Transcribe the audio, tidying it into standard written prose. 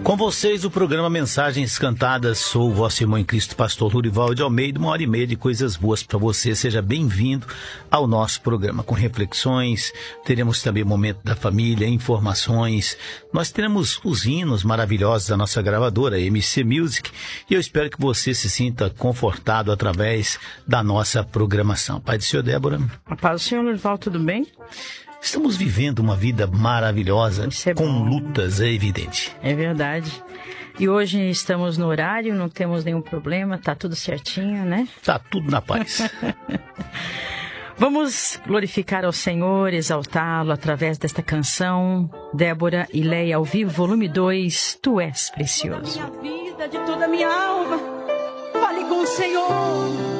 Com vocês, o programa Mensagens Cantadas. Sou o vosso irmão em Cristo, pastor Lurival de Almeida. 1h30 de coisas boas para você. Seja bem-vindo ao nosso programa com reflexões. Teremos também o momento da família, informações. Nós teremos os hinos maravilhosos da nossa gravadora, MC Music. E eu espero que você se sinta confortado através da nossa programação. Pai do Senhor, Débora. A paz do Senhor, Lurival, tudo bem? Estamos vivendo uma vida maravilhosa, com bom. lutas, é evidente. É verdade. E hoje estamos no horário, não temos nenhum problema, tá tudo certinho, né? Tá tudo na paz. Vamos glorificar ao Senhor, exaltá-lo através desta canção, Débora e Leia ao vivo, volume 2, Tu és precioso. Minha vida, de toda a minha alma, fale com o Senhor.